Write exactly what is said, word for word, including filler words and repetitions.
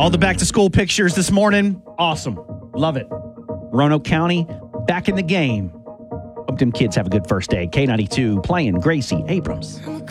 All the back to school pictures this morning. Awesome. Love it. Roanoke County back in the game. Hope them kids have a good first day. K ninety-two playing Gracie Abrams.